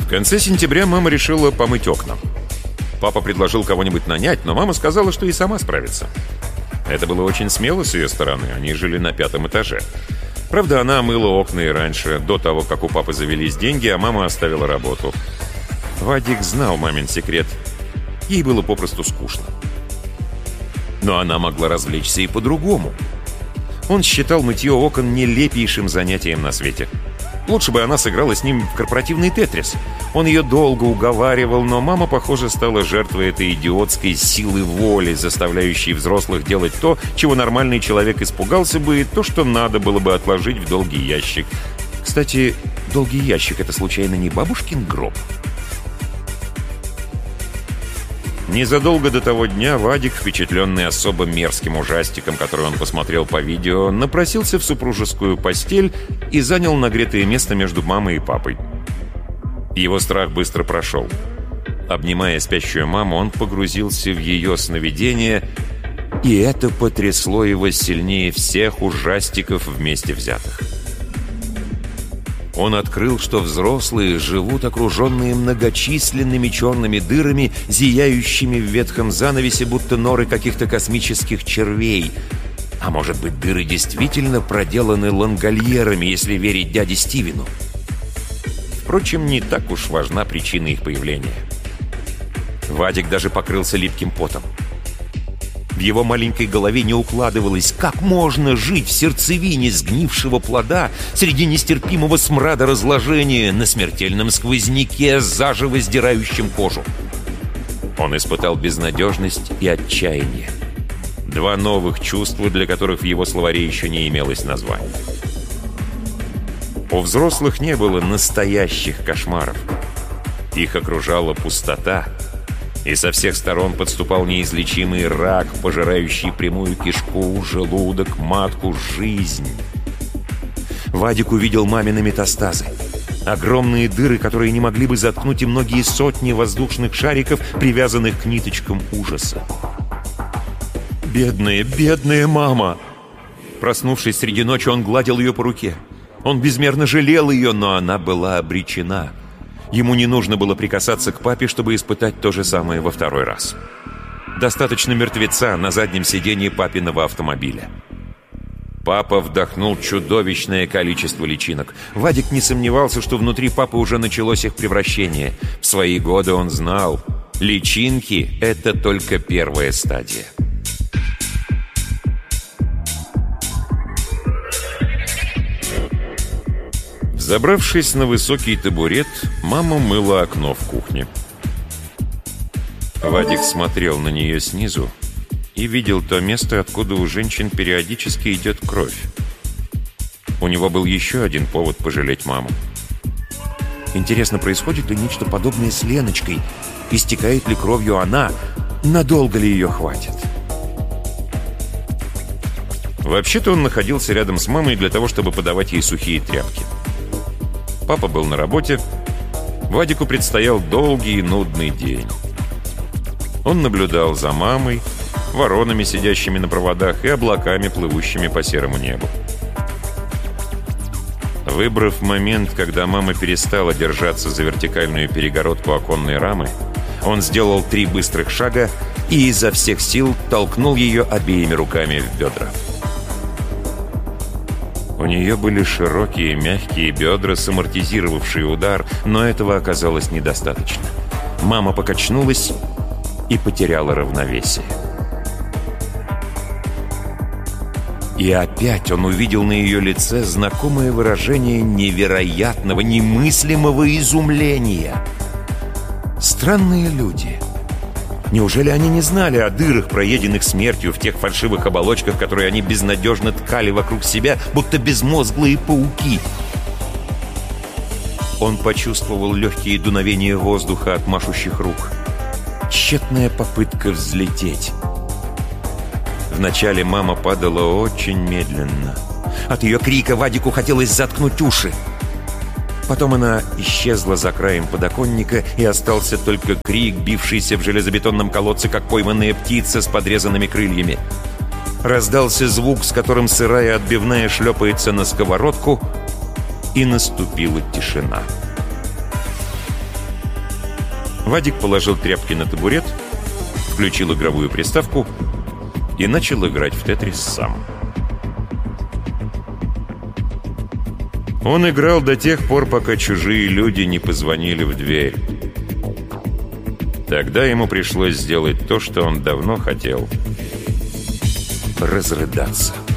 В конце сентября мама решила помыть окна. Папа предложил кого-нибудь нанять, но мама сказала, что и сама справится. Это было очень смело с ее стороны, они жили на 5-м этаже. Правда, она мыла окна и раньше, до того, как у папы завелись деньги, а мама оставила работу. Вадик знал мамин секрет. Ей было попросту скучно. Но она могла развлечься и по-другому. Он считал мытье окон нелепейшим занятием на свете. Лучше бы она сыграла с ним в корпоративный тетрис. Он ее долго уговаривал, но мама, похоже, стала жертвой этой идиотской силы воли, заставляющей взрослых делать то, чего нормальный человек испугался бы, и то, что надо было бы отложить в долгий ящик. Кстати, долгий ящик — это случайно не бабушкин гроб? Незадолго до того дня Вадик, впечатленный особо мерзким ужастиком, который он посмотрел по видео, напросился в супружескую постель и занял нагретое место между мамой и папой. Его страх быстро прошел. Обнимая спящую маму, он погрузился в ее сновидение, и это потрясло его сильнее всех ужастиков вместе взятых. Он открыл, что взрослые живут окруженные многочисленными черными дырами, зияющими в ветхом занавесе, будто норы каких-то космических червей. А может быть, дыры действительно проделаны лангольерами, если верить дяде Стивену? Впрочем, не так уж важна причина их появления. Вадик даже покрылся липким потом. В его маленькой голове не укладывалось, как можно жить в сердцевине сгнившего плода среди нестерпимого смрада разложения на смертельном сквозняке, заживо сдирающем кожу. Он испытал безнадежность и отчаяние. Два новых чувства, для которых в его словаре еще не имелось названия. У взрослых не было настоящих кошмаров. Их окружала пустота, и со всех сторон подступал неизлечимый рак, пожирающий прямую кишку, желудок, матку, жизнь. Вадик увидел мамины метастазы. Огромные дыры, которые не могли бы заткнуть и многие сотни воздушных шариков, привязанных к ниточкам ужаса. «Бедная, бедная мама!» Проснувшись среди ночи, он гладил ее по руке. Он безмерно жалел ее, но она была обречена. Ему не нужно было прикасаться к папе, чтобы испытать то же самое во второй раз. Достаточно мертвеца на заднем сиденье папиного автомобиля. Папа вдохнул чудовищное количество личинок. Вадик не сомневался, что внутри папы уже началось их превращение. В свои годы он знал, личинки — это только первая стадия. Забравшись на высокий табурет, мама мыла окно в кухне. Вадик смотрел на нее снизу и видел то место, откуда у женщин периодически идет кровь. У него был еще один повод пожалеть маму. Интересно, происходит ли нечто подобное с Леночкой? Истекает ли кровью она? Надолго ли ее хватит? Вообще-то он находился рядом с мамой для того, чтобы подавать ей сухие тряпки. Папа был на работе. Вадику предстоял долгий и нудный день. Он наблюдал за мамой, воронами, сидящими на проводах, и облаками, плывущими по серому небу. Выбрав момент, когда мама перестала держаться за вертикальную перегородку оконной рамы, он сделал 3 быстрых шага и изо всех сил толкнул ее обеими руками в бедра. У нее были широкие, мягкие бедра, самортизировавшие удар, но этого оказалось недостаточно. Мама покачнулась и потеряла равновесие. И опять он увидел на ее лице знакомое выражение невероятного, немыслимого изумления. Странные люди. Неужели они не знали о дырах, проеденных смертью, в тех фальшивых оболочках, которые они безнадежно ткали вокруг себя, будто безмозглые пауки? Он почувствовал легкие дуновения воздуха от машущих рук. Тщетная попытка взлететь. Вначале мама падала очень медленно. От ее крика Вадику хотелось заткнуть уши. Потом она исчезла за краем подоконника, и остался только крик, бившийся в железобетонном колодце, как пойманная птица с подрезанными крыльями. Раздался звук, с которым сырая отбивная шлепается на сковородку, и наступила тишина. Вадик положил тряпки на табурет, включил игровую приставку и начал играть в «Тетрис» сам. Он играл до тех пор, пока чужие люди не позвонили в дверь. Тогда ему пришлось сделать то, что он давно хотел — разрыдаться.